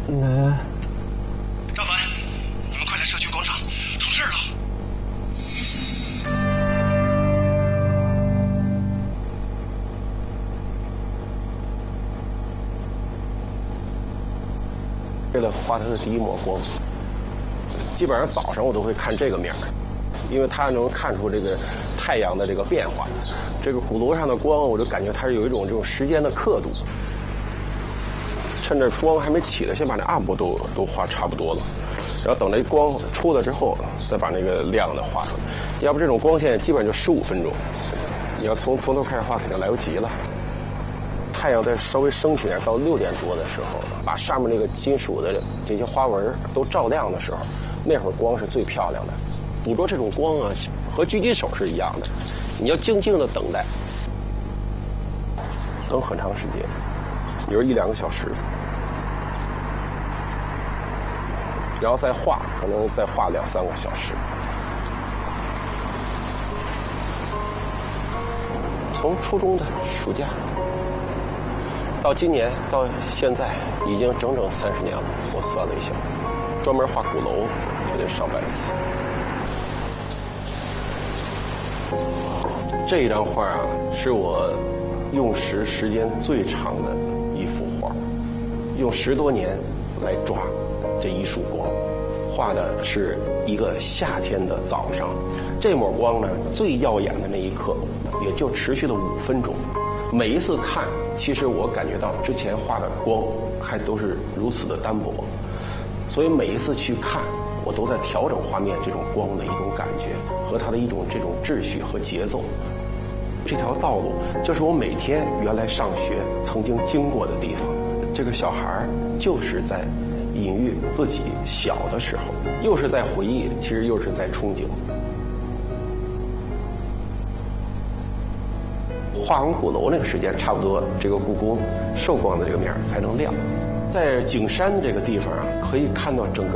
张凡，你们快来社区广场，出事了！ 为了画它的第一抹光，基本上早上我都会看这个面儿，因为它能看出这个太阳的这个变化。这个鼓楼上的光，我就感觉它是有一种这种时间的刻度。趁着光还没起来，先把那暗部都画差不多了，然后等这光出了之后，再把那个亮的画出来。要不这种光线基本上就15分钟，你要从头开始画，肯定来不及了。太阳再稍微升起点，到6点多的时候，把上面那个金属的这些花纹都照亮的时候，那会儿光是最漂亮的。捕捉这种光啊，和狙击手是一样的，你要静静的等待，等很长时间，有1-2个小时，然后再画，可能再画2-3个小时。从初中的暑假到今年到现在，已经整整30年了。我算了一下，专门画鼓楼也得上100次。这一张画啊，是我用时间最长的一幅画，用10多年来抓这一束光，画的是一个夏天的早上。这抹光呢，最耀眼的那一刻，也就持续了5分钟。每一次看，其实我感觉到之前画的光还都是如此的单薄，所以每一次去看，我都在调整画面这种光的一种感觉和它的一种这种秩序和节奏。这条道路就是我每天原来上学曾经经过的地方。这个小孩就是在隐喻自己小的时候，又是在回忆，其实又是在憧憬。画完鼓楼那个时间，差不多这个故宫受光的这个面才能亮。在景山这个地方啊，可以看到整个